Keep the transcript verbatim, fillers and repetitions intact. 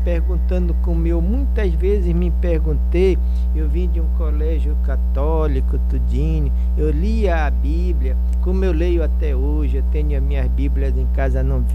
perguntando como eu muitas vezes me perguntei. Eu vim de um colégio católico, tudinho, eu lia a Bíblia, como eu leio até hoje, eu tenho as minhas Bíblias em casa, não